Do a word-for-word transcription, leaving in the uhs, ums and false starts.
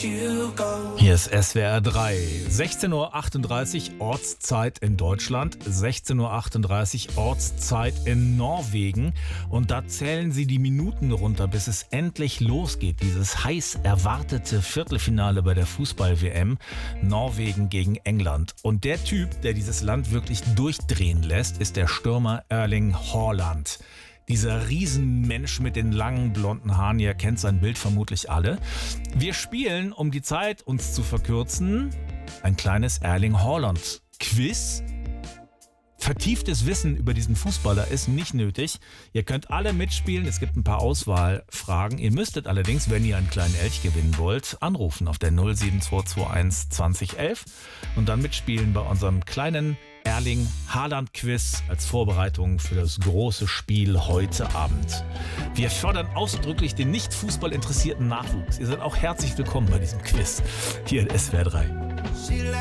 Hier ist S W R drei. sechzehn Uhr achtunddreißig Ortszeit in Deutschland, sechzehn Uhr achtunddreißig Ortszeit in Norwegen. Und da zählen sie die Minuten runter, bis es endlich losgeht. Dieses heiß erwartete Viertelfinale bei der Fußball-W M. Norwegen gegen England. Und der Typ, der dieses Land wirklich durchdrehen lässt, ist der Stürmer Erling Haaland. Dieser Riesenmensch mit den langen blonden Haaren, ihr kennt sein Bild vermutlich alle. Wir spielen, um die Zeit uns zu verkürzen, ein kleines Erling Haaland-Quiz. Vertieftes Wissen über diesen Fußballer ist nicht nötig. Ihr könnt alle mitspielen, es gibt ein paar Auswahlfragen. Ihr müsstet allerdings, wenn ihr einen kleinen Elch gewinnen wollt, anrufen auf der null sieben zwei zwei eins zwanzig elf und dann mitspielen bei unserem kleinen Erling Haaland-Quiz als Vorbereitung für das große Spiel heute Abend. Wir fördern ausdrücklich den nicht Fußball interessierten Nachwuchs. Ihr seid auch herzlich willkommen bei diesem Quiz hier in S W R drei.